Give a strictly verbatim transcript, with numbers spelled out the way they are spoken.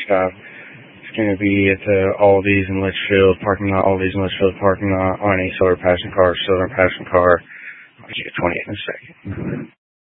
stop. It's going to be at the Aldi's in Litchfield parking lot, Aldi's in Litchfield parking lot on a Silver Passion car, Silver Passion car. I'll get twenty in a second.